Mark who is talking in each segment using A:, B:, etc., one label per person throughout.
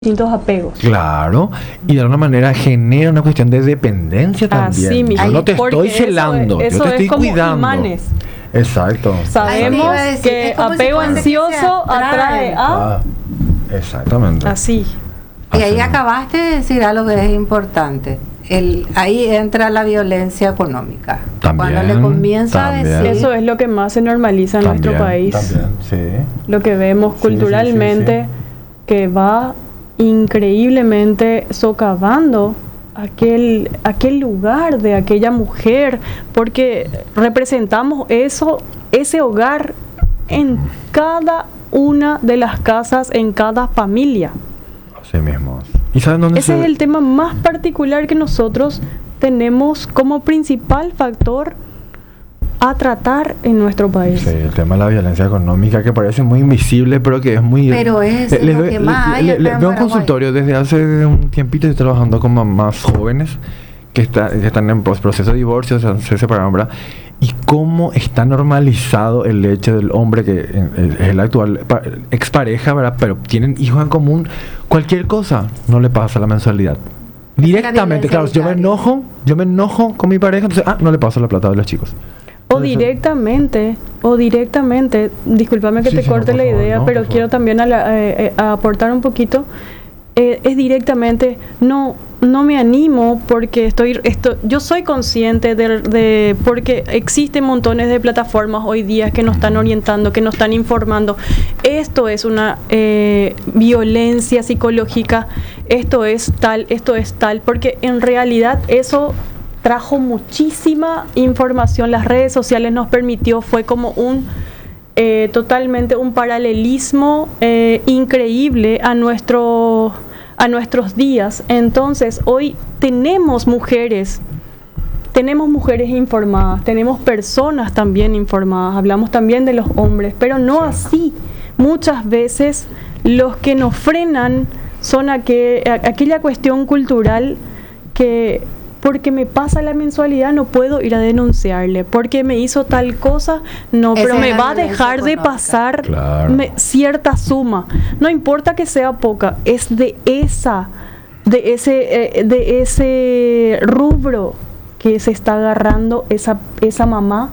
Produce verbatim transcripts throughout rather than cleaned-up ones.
A: distintos apegos.
B: Claro, y de alguna manera genera una cuestión de dependencia también.
A: Así mismo.
B: Yo no te
A: Porque
B: estoy
A: eso
B: celando,
A: es-
B: yo
A: eso
B: te estoy
A: es como
B: cuidando.
A: imanes.
B: Exacto.
A: Sabemos
C: Ahí te iba a decir,
A: que
C: es como si
A: apego
C: fuese que
A: ansioso
C: se atraen.
A: atrae a...
B: Ah, exactamente.
A: Así.
C: Y ahí
B: Así.
C: acabaste de decir algo que es importante. El, ahí entra la violencia económica.
B: También,
C: Cuando le comienza
B: también.
C: a decir...
A: Eso es lo que más se normaliza en
B: También,
A: nuestro país.
B: También, sí.
A: Lo que vemos
B: Sí, sí,
A: culturalmente,
B: sí,
A: que va increíblemente socavando aquel, aquel lugar de aquella mujer, porque representamos eso, ese hogar en cada una de las casas, en cada familia.
B: Así mismo. ¿Y saben dónde
A: Ese
B: se-
A: es el tema más particular que nosotros tenemos como principal factor a tratar en nuestro país.
B: Sí, el tema de la violencia económica, que parece muy invisible, pero que es muy...
C: Pero es
B: Eh, les
C: lo
B: doy-
C: que más
B: le-
C: hay
B: le-
C: acá
B: le-
C: en
B: Veo un
C: Paraguay.
B: consultorio desde hace un tiempito, estoy trabajando con mamás jóvenes que, está- que están en pos- proceso de divorcio, se, se separaron, ¿verdad? Y cómo está normalizado el hecho del hombre que eh, es el actual pa- expareja, ¿verdad? Pero tienen hijos en común, cualquier cosa no le pasa la mensualidad. Directamente,
C: violencia
B: claro, yo me
C: vicaria.
B: enojo, yo me enojo con mi pareja, entonces, ah, no le paso la plata de los chicos.
A: O
B: Entonces,
A: directamente, o directamente, discúlpame que
B: Sí,
A: te
B: sí, no,
A: corte
B: por
A: la
B: favor,
A: idea,
B: no,
A: pero
B: por
A: quiero
B: favor.
A: también a la- eh, eh, a aportar un poquito, eh, es directamente, no, no me animo porque estoy, esto, yo soy consciente de, de, porque existen montones de plataformas hoy día que nos están orientando, que nos están informando. Esto es una eh, violencia psicológica, esto es tal, esto es tal, porque en realidad eso trajo muchísima información. Las redes sociales nos permitió, fue como un eh, totalmente un paralelismo eh, increíble a nuestro a nuestros días. Entonces hoy tenemos mujeres tenemos mujeres informadas, tenemos personas también informadas, hablamos también de los hombres, pero no así. Muchas veces los que nos frenan son aquel, a- aquella cuestión cultural que porque me pasa la mensualidad no puedo ir a denunciarle, porque me hizo tal cosa, no,
C: Esa
A: pero
C: es
A: me
C: la
A: va a
C: violencia
A: dejar de
C: económica.
A: pasar
B: Claro.
A: me- cierta suma. No importa que sea poca, es de esa, de ese, eh, de ese rubro que se está agarrando esa, esa mamá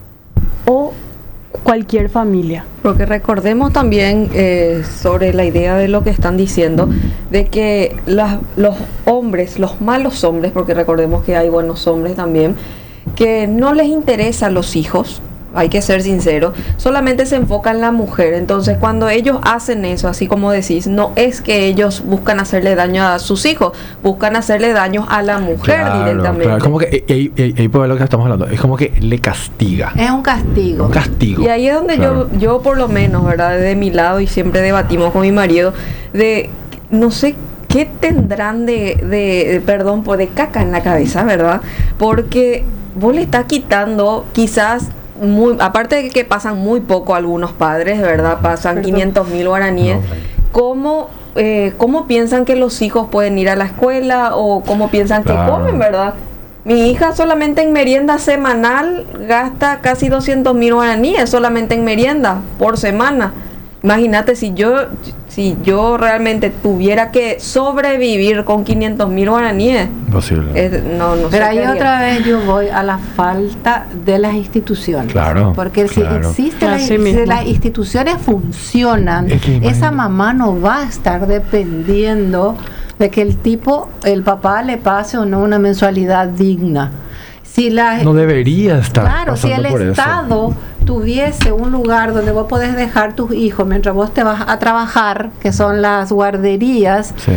A: o cualquier familia.
D: Porque recordemos también eh, sobre la idea de lo que están diciendo, de que las- los hombres, los malos hombres, porque recordemos que hay buenos hombres también, que no les interesan los hijos, hay que ser sincero, solamente se enfoca en la mujer. Entonces cuando ellos hacen eso, así como decís, no es que ellos buscan hacerle daño a sus hijos, buscan hacerle daño a la mujer
B: Claro,
D: directamente.
B: claro, como que eh, eh, eh, ahí por lo que estamos hablando, es como que le castiga.
C: Es un castigo.
B: Un castigo.
D: Y ahí es donde
B: Claro.
D: yo, yo por lo menos, ¿verdad? De mi lado, y siempre debatimos con mi marido, de no sé qué tendrán de, de, de, perdón, pues de caca en la cabeza, ¿verdad? Porque vos le estás quitando quizás, muy, aparte de que pasan muy poco algunos padres, ¿verdad? Pasan
A: Perdón.
D: quinientos mil guaraníes.
B: No, hombre.
D: ¿Cómo, eh, ¿Cómo piensan que los hijos pueden ir a la escuela o cómo piensan que
B: Claro.
D: comen, ¿verdad? Mi hija solamente en merienda semanal gasta casi doscientos mil guaraníes, solamente en merienda por semana. Imagínate si yo si yo realmente tuviera que sobrevivir con quinientos mil guaraníes.
B: Imposible.
D: es- no, no sé
C: Pero ahí
D: qué haría.
C: otra vez yo voy a la falta de las instituciones.
B: Claro,
C: Porque si
B: claro.
C: existe la-
A: Así
C: si
A: mismo.
C: las instituciones funcionan,
B: Es que
C: esa
B: imagínate.
C: mamá no va a estar dependiendo de que el tipo, el papá le pase o no una mensualidad digna. Si la,
B: No debería estar
C: Claro, si
B: pasando
C: el
B: por eso.
C: Estado tuviese un lugar donde vos podés dejar tus hijos mientras vos te vas a trabajar, que son las guarderías,
B: Sí.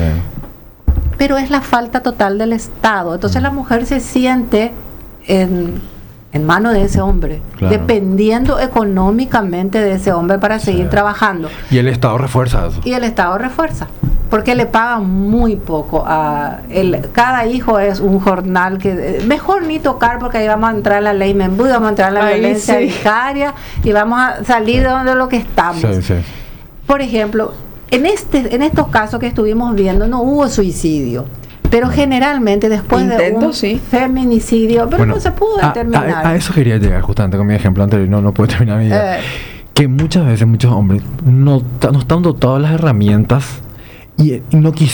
C: pero es la falta total del Estado. Entonces la mujer se siente en, en mano de ese hombre,
B: Claro.
C: dependiendo económicamente de ese hombre para seguir
B: Sí.
C: trabajando.
B: Y el Estado refuerza eso.
C: Y el Estado refuerza, porque le pagan muy poco. A el, cada hijo es un jornal que eh, mejor ni tocar, porque ahí vamos a entrar a la ley Membú, vamos a entrar a la
A: Ahí
C: violencia
A: sí.
C: vicaria y vamos a salir de donde lo que estamos.
B: Sí, sí.
C: Por ejemplo, en este en estos casos que estuvimos viendo no hubo suicidio, pero generalmente después de
D: Intento,
C: un
D: sí.
C: feminicidio, pero
B: Bueno,
C: no se pudo
B: a-
C: determinar.
B: A, a eso quería llegar justamente con mi ejemplo anterior. No, no puedo terminar mi idea.
C: Eh,
B: Que muchas veces muchos hombres no, ta- no están dotados de las herramientas y, y no